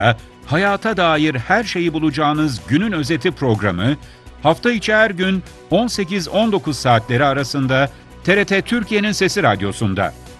Hayata dair her şeyi bulacağınız günün özeti programı hafta içi her gün 18-19 saatleri arasında TRT Türkiye'nin Sesi Radyosu'nda.